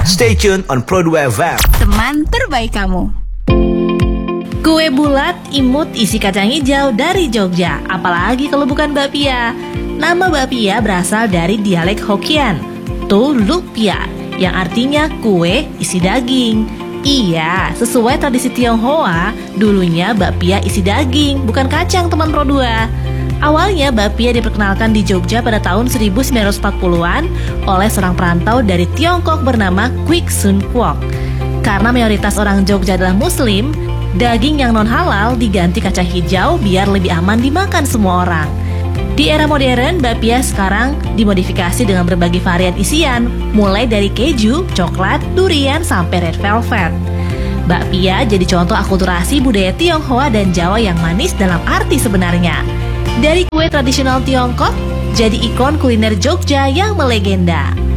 Stay tuned on Pro2 FM. Teman terbaik kamu. Kue bulat, imut, isi kacang hijau dari Jogja. Apalagi kalau bukan bakpia. Nama bakpia berasal dari dialek Hokkien, Tu Luk Pia, yang artinya kue isi daging. Iya, sesuai tradisi Tionghoa, dulunya bakpia isi daging, bukan kacang teman Pro2. Awalnya bakpia diperkenalkan di Jogja pada tahun 1940-an oleh seorang perantau dari Tiongkok bernama Kwik Sun Kwok. Karena mayoritas orang Jogja adalah Muslim, daging yang non-halal diganti kacang hijau biar lebih aman dimakan semua orang. Di era modern, bakpia sekarang dimodifikasi dengan berbagai varian isian, mulai dari keju, coklat, durian, sampai red velvet. Bakpia jadi contoh akulturasi budaya Tionghoa dan Jawa yang manis dalam arti sebenarnya. Dari kue tradisional Tiongkok, jadi ikon kuliner Jogja yang melegenda.